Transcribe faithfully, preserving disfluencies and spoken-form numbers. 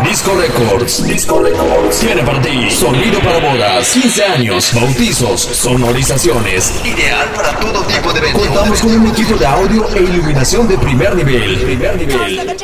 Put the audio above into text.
Disco Records. Disco Records. Tiene para ti sonido para bodas, quince años, bautizos, sonorizaciones. Ideal para todo tipo de eventos. Contamos con un equipo de audio e iluminación de primer nivel. Primer nivel.